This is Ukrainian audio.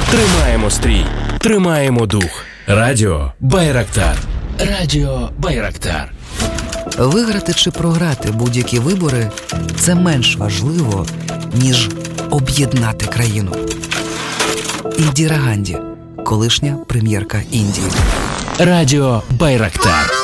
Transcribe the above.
Тримаємо стрій, тримаємо дух. Радіо Байрактар. Радіо Байрактар. Виграти чи програти будь-які вибори – це менш важливо, ніж об'єднати країну. Індіра Ганді, колишня прем'єрка Індії. Радіо Байрактар.